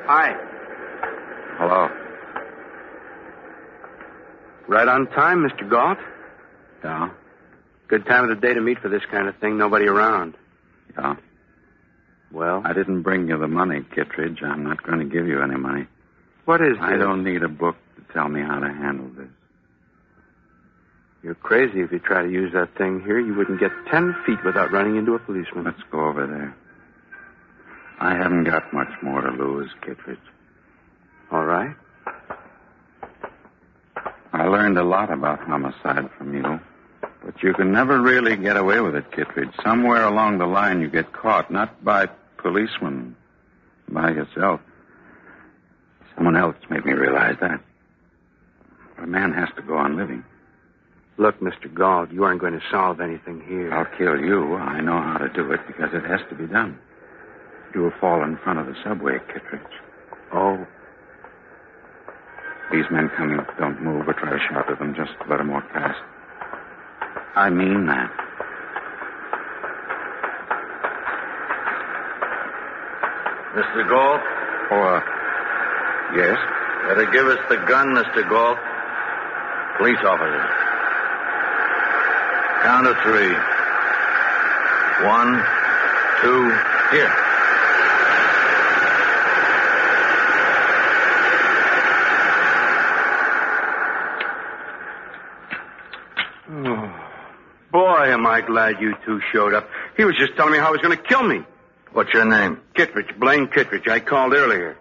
Hi. Hello. Right on time, Mr. Galt. Yeah? Good time of the day to meet for this kind of thing. Nobody around. Yeah? Well? I didn't bring you the money, Kittredge. I'm not going to give you any money. What is this? I don't need a book to tell me how to handle this. You're crazy if you try to use that thing here. You wouldn't get 10 feet without running into a policeman. Let's go over there. I haven't got much more to lose, Kittredge. All right. I learned a lot about homicide from you. But you can never really get away with it, Kittredge. Somewhere along the line you get caught, not by policemen, by yourself. Someone else made me realize that. A man has to go on living. Look, Mr. Galt, you aren't going to solve anything here. I'll kill you. I know how to do it because it has to be done. You will fall in front of the subway, Kittredge. Oh. These men coming up don't move or try to shout at them. Just let them walk past. I mean that. Mr. Galt? Yes? Better give us the gun, Mr. Galt. Police officer. Count of 3. 1, 2, here. Boy, am I glad you two showed up. He was just telling me how he was going to kill me. What's your name? Kittredge, Blaine Kittredge. I called earlier.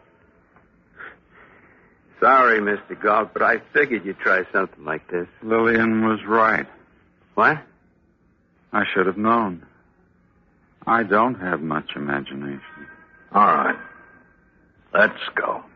Sorry, Mr. Galt, but I figured you'd try something like this. Lillian was right. What? I should have known. I don't have much imagination. All right. Let's go.